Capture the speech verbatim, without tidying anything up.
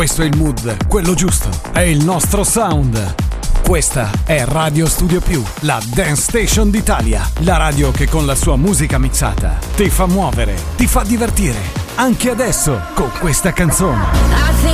Questo è il mood, quello giusto, è il nostro sound. Questa è Radio Studio Più, la Dance Station d'Italia, la radio che con la sua musica mixata ti fa muovere, ti fa divertire, anche adesso con questa canzone.